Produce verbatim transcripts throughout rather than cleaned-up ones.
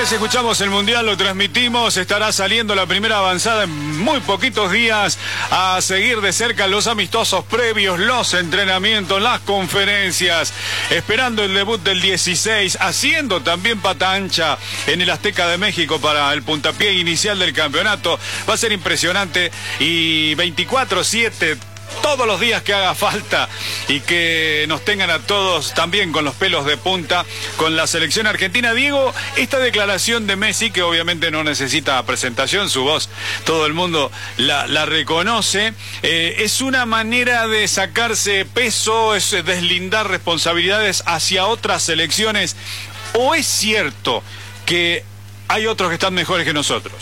Señores, escuchamos el Mundial, lo transmitimos, estará saliendo la primera avanzada en muy poquitos días, a seguir de cerca los amistosos previos, los entrenamientos, las conferencias, esperando el debut del dieciséis, haciendo también pata ancha en el Azteca de México para el puntapié inicial del campeonato. Va a ser impresionante y veinticuatro siete todos los días que haga falta, y que nos tengan a todos también con los pelos de punta con la selección argentina. Diego, esta declaración de Messi, que obviamente no necesita presentación, su voz todo el mundo la, la reconoce, eh, ¿es una manera de sacarse peso, es deslindar responsabilidades hacia otras selecciones, o es cierto que hay otros que están mejores que nosotros?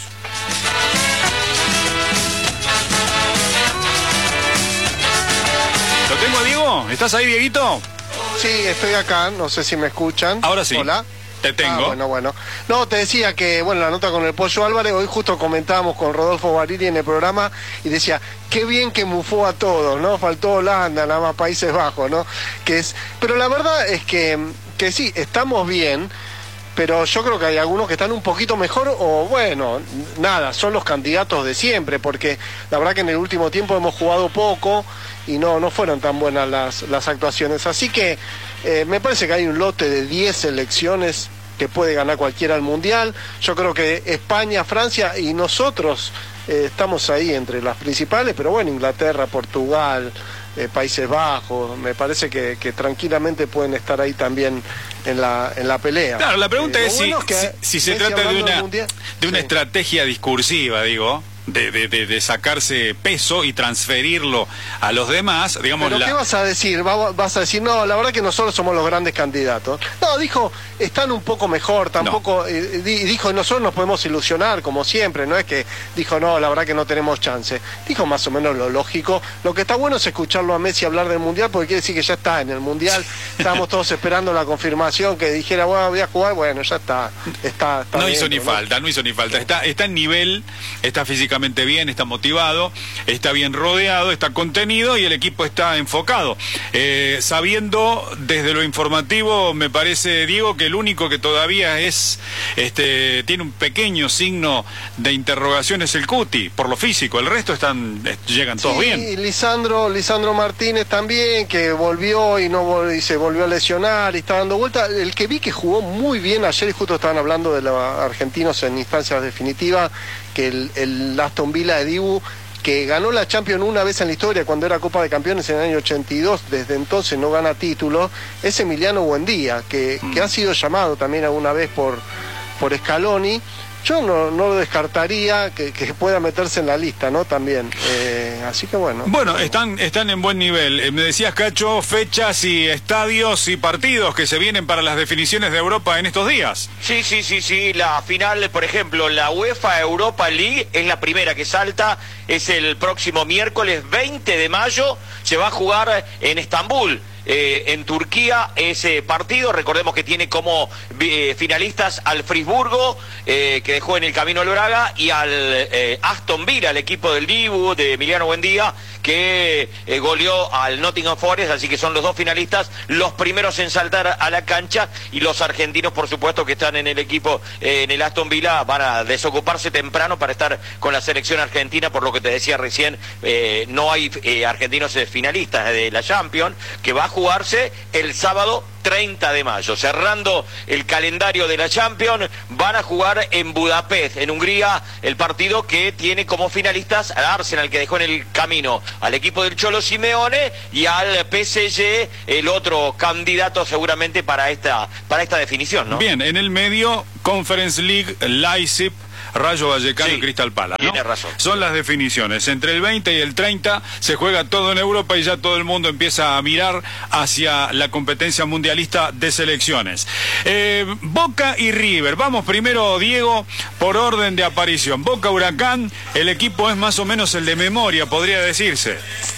¿Lo tengo a Diego? ¿Estás ahí, Dieguito? Sí, estoy acá, no sé si me escuchan. Ahora sí. Hola. Te tengo. Ah, bueno, bueno. No, te decía que, bueno, la nota con el Pollo Álvarez, hoy justo comentábamos con Rodolfo Barili en el programa y decía, qué bien que mufó a todos, ¿no? Faltó Holanda, nada más Países Bajos, ¿no? Que es... Pero la verdad es que, que sí, estamos bien, pero yo creo que hay algunos que están un poquito mejor, o bueno, nada, son los candidatos de siempre, porque la verdad que en el último tiempo hemos jugado poco y no, no fueron tan buenas las, las actuaciones. Así que eh, me parece que hay un lote de diez selecciones que puede ganar cualquiera al Mundial. Yo creo que España, Francia y nosotros eh, estamos ahí entre las principales, pero bueno, Inglaterra, Portugal, eh, Países Bajos, me parece que, que tranquilamente pueden estar ahí también en la en la pelea. Claro, la pregunta eh, es si, bueno es que, si, si se trata de una, de una sí. estrategia discursiva, digo, de, de, de, de sacarse peso y transferirlo a los demás, digamos. ¿Pero la... qué vas a decir? ¿Va, ¿Vas a decir, no, la verdad que nosotros somos los grandes candidatos? No, dijo, están un poco mejor, tampoco, no. eh, dijo, nosotros nos podemos ilusionar, como siempre, no es que dijo, no, la verdad que no tenemos chance. Dijo más o menos lo lógico. Lo que está bueno es escucharlo a Messi hablar del Mundial, porque quiere decir que ya está en el Mundial. Estábamos todos esperando la confirmación, que dijera, bueno, voy a jugar, bueno, ya está. está, está no dentro, hizo ni ¿no? falta, no hizo ni falta. Está, está en nivel, está físicamente bien, está motivado, está bien rodeado, está contenido y el equipo está enfocado. Eh, sabiendo desde lo informativo, me parece, Diego, que el único que todavía es, este, tiene un pequeño signo de interrogación es el Cuti, por lo físico. El resto están, llegan todos sí, bien. Y Lisandro, Lisandro Martínez también, que volvió y no vol y se volvió a lesionar y está dando vuelta. El que vi que jugó muy bien ayer, y justo estaban hablando de los argentinos en instancias definitivas, que el, el Aston Villa de Dibu, que ganó la Champions una vez en la historia cuando era Copa de Campeones en el año ochenta y dos, desde entonces no gana títulos, es Emiliano Buendía, que, mm. que ha sido llamado también alguna vez por, por Scaloni. Yo no, no lo descartaría que, que pueda meterse en la lista, ¿no? También. Eh, así que bueno. Bueno, están, están en buen nivel. Eh, me decías, Cacho, fechas y estadios y partidos que se vienen para las definiciones de Europa en estos días. Sí, sí, sí, sí. La final, por ejemplo, la UEFA Europa League es la primera que salta. Es el próximo miércoles veinte de mayo. Se va a jugar en Estambul. Eh, en Turquía ese partido, recordemos que tiene como eh, finalistas al Friburgo, eh, que dejó en el camino al Braga, y al eh, Aston Villa, el equipo del Dibu, de Emiliano Buendía, que eh, goleó al Nottingham Forest, así que son los dos finalistas, los primeros en saltar a la cancha, y los argentinos, por supuesto, que están en el equipo, eh, en el Aston Villa, van a desocuparse temprano para estar con la selección argentina, por lo que te decía recién, eh, no hay eh, argentinos eh, finalistas de la Champions, que va a jugarse el sábado treinta de mayo, cerrando el calendario de la Champions. Van a jugar en Budapest, en Hungría, el partido que tiene como finalistas al Arsenal, que dejó en el camino al equipo del Cholo Simeone, y al P S G, el otro candidato seguramente para esta, para esta definición, ¿no? Bien, en el medio, Conference League, Leipzig, Rayo Vallecano sí, y Crystal Palace, ¿no? Tiene razón. Son las definiciones. Entre el veinte y el treinta se juega todo en Europa y ya todo el mundo empieza a mirar hacia la competencia mundialista de selecciones. Eh, Boca y River. Vamos primero, Diego, por orden de aparición. Boca Huracán, el equipo es más o menos el de memoria, podría decirse.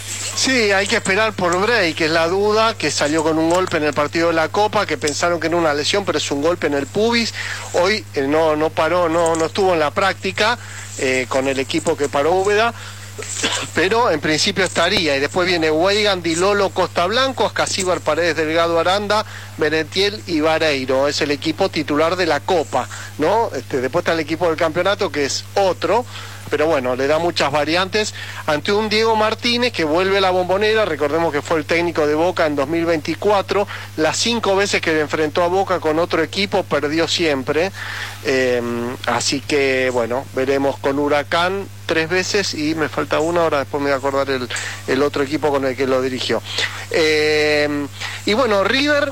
Sí, hay que esperar por Bray, que es la duda, que salió con un golpe en el partido de la Copa, que pensaron que era una lesión, pero es un golpe en el pubis. Hoy eh, no, no paró, no, no estuvo en la práctica eh, con el equipo que paró Úbeda. pero en principio estaría. Y después viene Weigan, Di Lolo, Costa Blanco, Ascasíbar, Paredes, Delgado, Aranda, Benetiel y Vareiro. Es el equipo titular de la Copa, ¿no? Este, después está el equipo del campeonato, que es otro, pero bueno, le da muchas variantes ante un Diego Martínez que vuelve a la Bombonera. Recordemos que fue el técnico de Boca en dos mil veinticuatro, las cinco veces que le enfrentó a Boca con otro equipo perdió siempre, eh, así que bueno, veremos con Huracán tres veces y me falta una, ahora después me voy a acordar el, el otro equipo con el que lo dirigió. Eh, y bueno, River,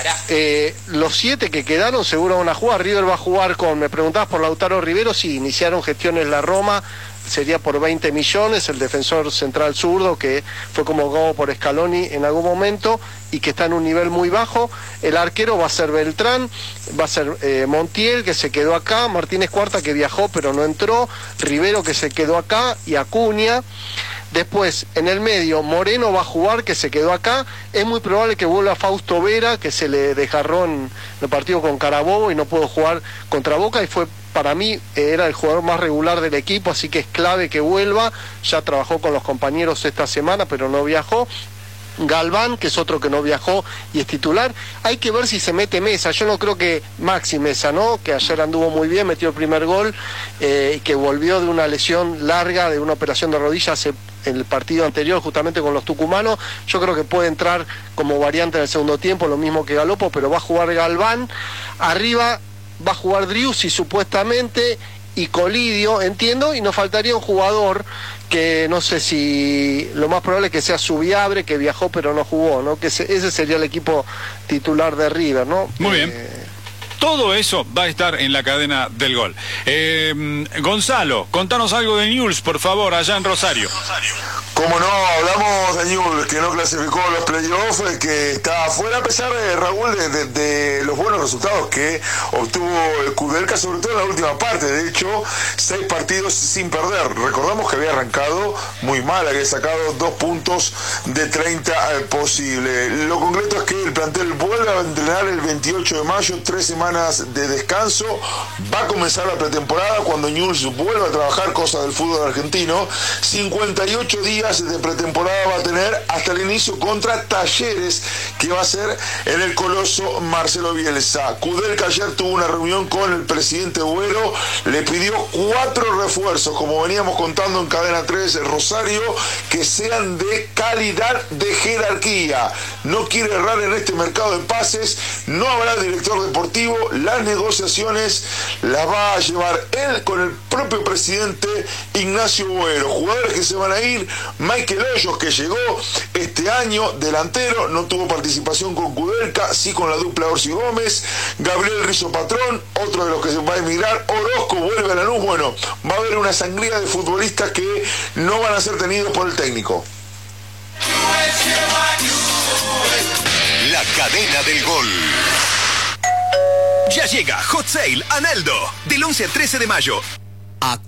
eh, los siete que quedaron seguro van a jugar. River va a jugar con, me preguntabas por Lautaro Rivero, sí, iniciaron gestiones la Roma, sería por veinte millones, el defensor central zurdo que fue convocado por Scaloni en algún momento y que está en un nivel muy bajo. El arquero va a ser Beltrán, va a ser eh, Montiel, que se quedó acá, Martínez Cuarta, que viajó pero no entró, Rivero, que se quedó acá, y Acuña. Después, en el medio, Moreno va a jugar, que se quedó acá. Es muy probable que vuelva Fausto Vera, que se le desgarró en el partido con Carabobo y no pudo jugar contra Boca, y fue, para mí, era el jugador más regular del equipo, así que es clave que vuelva. Ya trabajó con los compañeros esta semana, pero no viajó. Galván, que es otro que no viajó y es titular. Hay que ver si se mete Mesa. Yo no creo que Maxi Mesa, ¿no? Que ayer anduvo muy bien, metió el primer gol, eh, y que volvió de una lesión larga, de una operación de rodilla hace en el partido anterior, justamente con los tucumanos. Yo creo que puede entrar como variante en el segundo tiempo, lo mismo que Galopo, pero va a jugar Galván. Arriba va a jugar Driussi supuestamente, y Colidio, entiendo, y nos faltaría un jugador que no sé si lo más probable es que sea Subiabre, que viajó pero no jugó, ¿no? Que ese, ese sería el equipo titular de River, ¿no? Muy eh, bien. Todo eso va a estar en la cadena del gol. Eh, Gonzalo, contanos algo de Newell's, por favor, allá en Rosario. Como no, hablamos de Newell's, que no clasificó a los playoffs, que está afuera, a pesar de Raúl, de, de, de los buenos resultados que obtuvo el Kudelka, sobre todo en la última parte. De hecho, seis partidos sin perder. Recordamos que había arrancado muy mal, había sacado dos puntos de treinta posible. Lo concreto es que el plantel vuelve a entrenar el veintiocho de mayo, tres semanas de descanso. Va a comenzar la pretemporada cuando Newell's vuelva a trabajar, cosa del fútbol argentino. cincuenta y ocho días de pretemporada va a tener hasta el inicio contra Talleres, que va a ser en el Coloso Marcelo Bielsa. Kudelka ayer tuvo una reunión con el presidente Güero, le pidió cuatro refuerzos, como veníamos contando en Cadena tres Rosario, que sean de calidad, de jerarquía. No quiere errar en este mercado de pases, no habrá director deportivo, las negociaciones las va a llevar él con el propio presidente Ignacio Güero. Jugadores que se van a ir: Michael Hoyos, que llegó este año, delantero, no tuvo participación con Kudelka, sí con la dupla Orsi Gómez. Gabriel Rizzo Patrón, otro de los que se va a emigrar. Orozco vuelve a Lanús. Bueno, va a haber una sangría de futbolistas que no van a ser tenidos por el técnico. La cadena del gol. Ya llega Hot Sale Analdo, del once al trece de mayo.